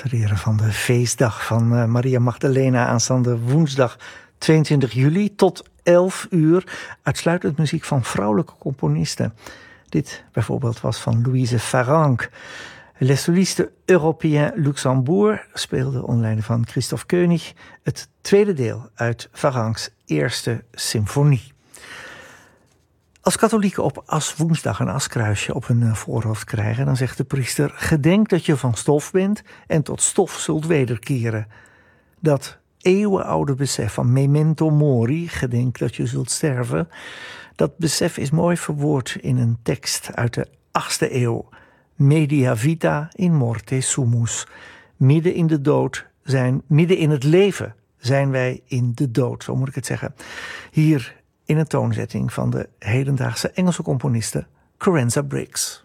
ter ere van de feestdag van Maria Magdalena aanstaande woensdag 22 juli tot 11 uur. Uitsluitend muziek van vrouwelijke componisten. Dit bijvoorbeeld was van Louise Farrenc. Les Solistes Européens Luxembourg speelde onder leiding van Christophe Koenig het tweede deel uit Farrenc's eerste symfonie. Als katholieken op Aswoensdag een askruisje op hun voorhoofd krijgen, dan zegt de priester: gedenk dat je van stof bent en tot stof zult wederkeren. Dat eeuwenoude besef van memento mori, gedenk dat je zult sterven, dat besef is mooi verwoord in een tekst uit de 8e eeuw. Media vita in morte sumus. Midden in de dood midden in het leven zijn wij in de dood, zo moet ik het zeggen. Hier in een toonzetting van de hedendaagse Engelse componiste Carenza Briggs.